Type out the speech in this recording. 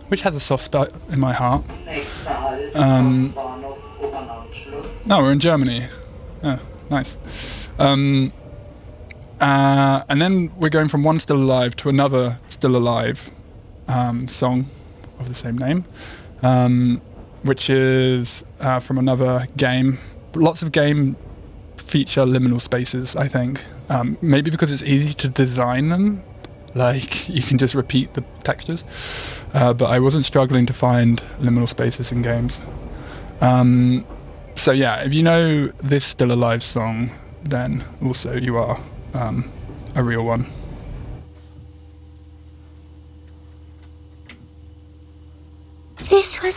which has a soft spot in my heart. No, we're in Germany. Oh, nice. And then we're going from one Still Alive to another Still Alive song of the same name, which is from another game. Lots of game feature liminal spaces, I think. Maybe because it's easy to design them, like you can just repeat the textures. But I wasn't struggling to find liminal spaces in games. So yeah, if you know this Still Alive song, then also you are a real one. This was